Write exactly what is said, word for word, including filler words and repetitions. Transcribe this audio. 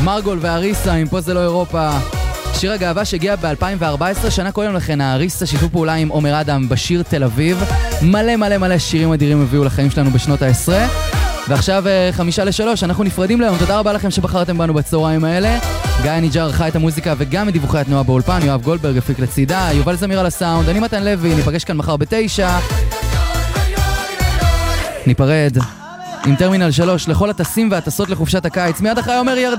מרגול והריסה עם פה זה לא אירופה. שיר הגאווה שהגיע ב-אלפיים וארבע עשרה, שנה קודם לכן הריסה שיתפו פעולה עם עומר אדם בשיר תל אביב. מלא מלא מלא שירים אדירים הביאו לחיים שלנו בשנות העשרה. ועכשיו חמישה לשלוש, אנחנו נפרדים להיום. תודה רבה לכם שבחרתם בנו בצהריים האלה. גיא ניג'ר ערכה את המוזיקה וגם את דיווחי התנועה באולפן. יואב גולדברג הפיק לצידה, יובל זמיר על הסאונד, אני מתן לוי, ניפגש כאן מחר בתשע. ניפרד עם טרמינל שלוש לכל הטסים והטסות לחופשת הקיץ. מיד אחרי אומר ירד